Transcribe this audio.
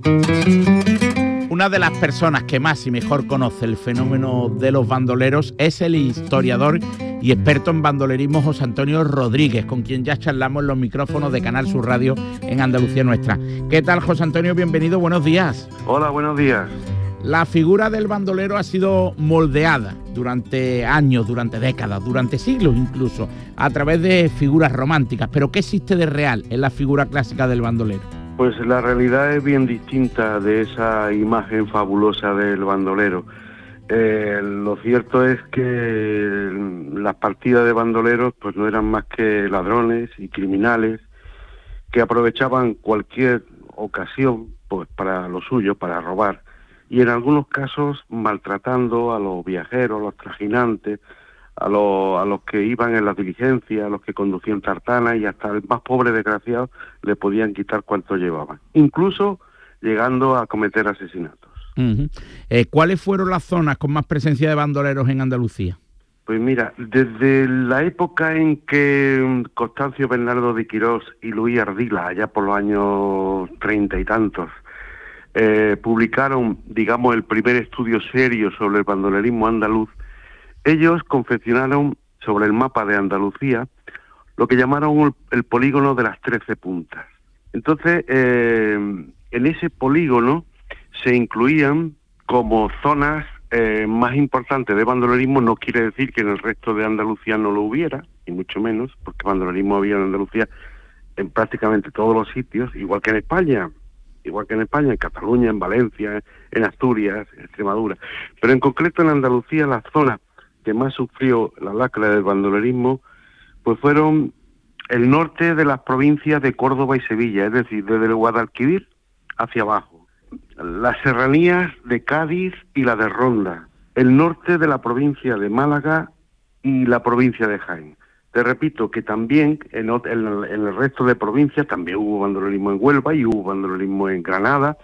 Una de las personas que más y mejor conoce el fenómeno de los bandoleros es el historiador y experto en bandolerismo José Antonio Rodríguez, con quien ya charlamos en los micrófonos de Canal Sur Radio en Andalucía Nuestra. ¿Qué tal, José Antonio? Bienvenido, buenos días. Hola, buenos días. La figura del bandolero ha sido moldeada durante años, durante décadas, durante siglos incluso, a través de figuras románticas. ¿Pero qué existe de real en la figura clásica del bandolero? Pues la realidad es bien distinta de esa imagen fabulosa del bandolero. Lo cierto es que las partidas de bandoleros pues no eran más que ladrones y criminales que aprovechaban cualquier ocasión pues para lo suyo, para robar, y en algunos casos maltratando a los viajeros, a los trajinantes, a los que iban en las diligencias, a los que conducían tartanas, y hasta el más pobre desgraciado le podían quitar cuanto llevaban, incluso llegando a cometer asesinatos. ¿Cuáles fueron las zonas con más presencia de bandoleros en Andalucía? Pues mira, desde la época en que Constancio Bernardo de Quirós y Luis Ardila, allá por los años 30 y tantos, publicaron, digamos, el primer estudio serio sobre el bandolerismo andaluz, ellos confeccionaron sobre el mapa de Andalucía lo que llamaron el polígono de las 13 puntas. Entonces, en ese polígono se incluían como zonas más importantes de bandolerismo. No quiere decir que en el resto de Andalucía no lo hubiera, ni mucho menos, porque bandolerismo había en Andalucía en prácticamente todos los sitios, igual que en España, en Cataluña, en Valencia, en Asturias, en Extremadura. Pero en concreto en Andalucía, las zonas que más sufrió la lacra del bandolerismo pues fueron el norte de las provincias de Córdoba y Sevilla, es decir, desde el Guadalquivir hacia abajo, las serranías de Cádiz y la de Ronda, el norte de la provincia de Málaga y la provincia de Jaén. Te repito que también en el resto de provincias también hubo bandolerismo en Huelva y hubo bandolerismo en Granada,